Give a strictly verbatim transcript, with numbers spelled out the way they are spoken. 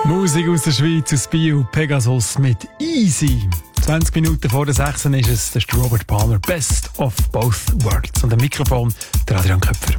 Musik aus der Schweiz, aus Bio, Pegasus mit Easy. zwanzig Minuten vor der sechs ist es, das ist Robert Palmer, Best of Both Worlds. Und am Mikrofon der Adrian Köpfer.